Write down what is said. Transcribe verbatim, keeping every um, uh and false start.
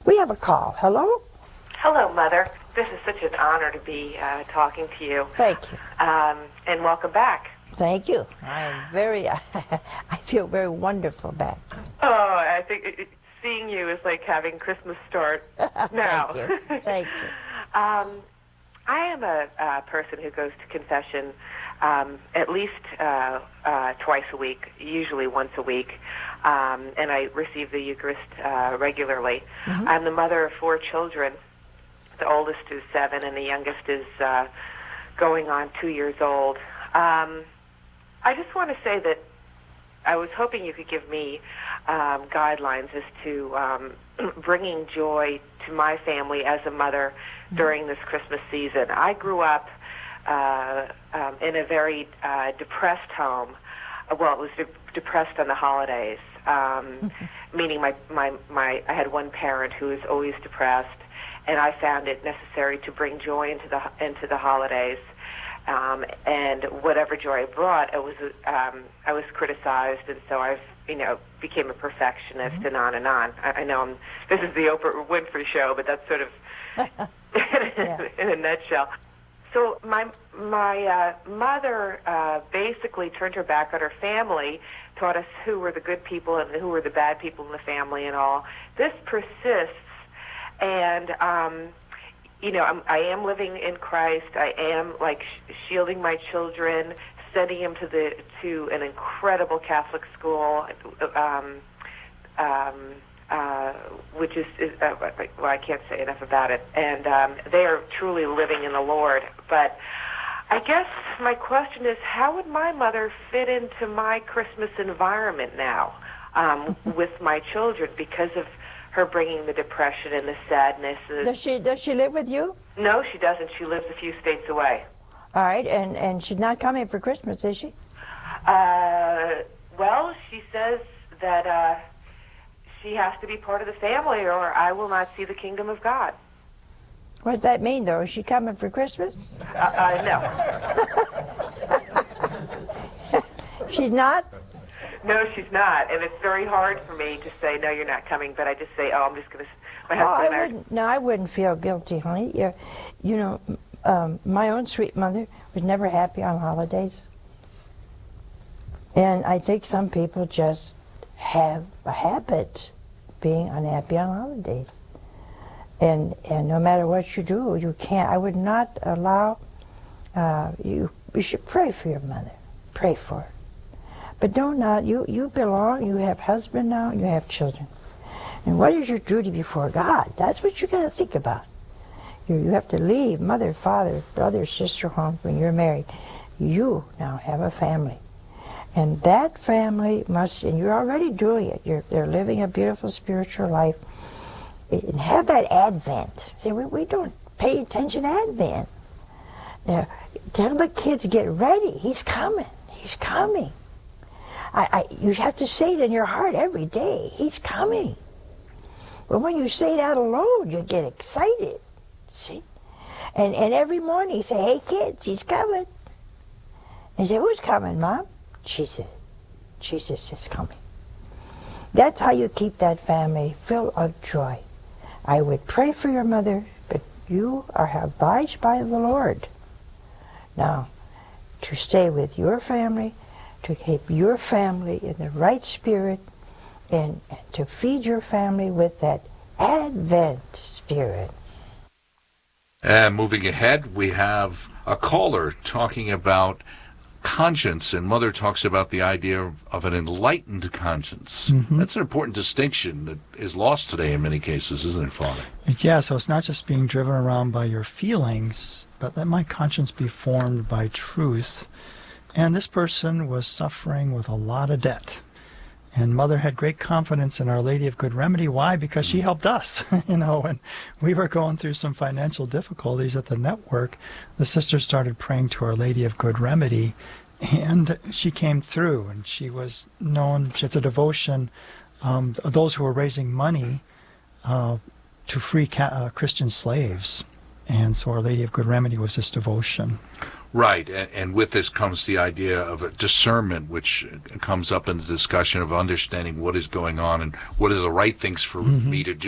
We have a call. Hello? Hello, Mother. This is such an honor to be uh, talking to you. Thank you. Um, and welcome back. Thank you. I am very, I feel very wonderful back. Oh, I think it, it, seeing you is like having Christmas start now. Thank you. Thank you. um, I am a, a person who goes to confession um, at least uh, uh, twice a week, usually once a week, um, and I receive the Eucharist uh, regularly. Mm-hmm. I'm the mother of four children. The oldest is seven, and the youngest is uh, going on two years old. Um, I just want to say that I was hoping you could give me um, guidelines as to um, bringing joy to my family as a mother mm-hmm. during this Christmas season. I grew up uh, um, in a very uh, depressed home. Well, it was de- depressed on the holidays, um, mm-hmm. meaning my, my, my I had one parent who was always depressed, and I found it necessary to bring joy into the into the holidays. Um, and whatever joy it brought, it was um, I was criticized, and so I've you know became a perfectionist, mm-hmm. and on and on. I, I know I'm, this is the Oprah Winfrey show, but that's sort of yeah. in a nutshell. So my my uh, mother uh, basically turned her back on her family, taught us who were the good people and who were the bad people in the family, and all. This persists, and. Um, You know, I'm, I am living in Christ. I am like sh- shielding my children, sending them to the to an incredible Catholic school, um, um, uh, which is, is uh, well, I can't say enough about it. And um, they are truly living in the Lord. But I guess my question is, how would my mother fit into my Christmas environment now um, with my children because of her bringing the depression and the sadness? Does she does she live with you? No, she doesn't. She lives a few states away. All right, and, and she's not coming for Christmas, is she? Uh, well, she says that uh, she has to be part of the family or I will not see the kingdom of God. What does that mean, though? Is she coming for Christmas? Uh, uh, no. She's not? No, she's not, and it's very hard for me to say, no, you're not coming, but I just say, oh, I'm just going to, my oh, husband I and wouldn't, No, I wouldn't feel guilty, honey. You're, you know, um, my own sweet mother was never happy on holidays. And I think some people just have a habit being unhappy on holidays. And and no matter what you do, you can't, I would not allow, uh, you, you should pray for your mother. Pray for her. But don't not, you, you belong, you have husband now, and you have children. And what is your duty before God? That's what you got to think about. You, you have to leave mother, father, brother, sister home when you're married. You now have a family. And that family must, and you're already doing it, you're, they're living a beautiful spiritual life. And have that Advent. See, we, we don't pay attention to Advent. Now, tell the kids, get ready. He's coming. He's coming. I, I, you have to say it in your heart every day. He's coming. But when you say it out alone, you get excited. See? And and every morning you say, hey, kids, he's coming. And you say, who's coming, Mom? Jesus. Jesus is coming. That's how you keep that family full of joy. I would pray for your mother, but you are obliged by the Lord now to stay with your family, to keep your family in the right spirit, and, and to feed your family with that Advent spirit. And moving ahead, we have a caller talking about conscience, and Mother talks about the idea of, of an enlightened conscience. Mm-hmm. That's an important distinction that is lost today in many cases, isn't it, Father? Yeah, so it's not just being driven around by your feelings, but let my conscience be formed by truth. And this person was suffering with a lot of debt. And Mother had great confidence in Our Lady of Good Remedy. Why? Because she helped us. You know, when we were going through some financial difficulties at the network, the sister started praying to Our Lady of Good Remedy, and she came through. And she was known, it's a devotion, um, those who were raising money uh, to free ca- uh, Christian slaves. And so Our Lady of Good Remedy was this devotion. Right, and, and with this comes the idea of a discernment, which comes up in the discussion of understanding what is going on and what are the right things for mm-hmm. me to do.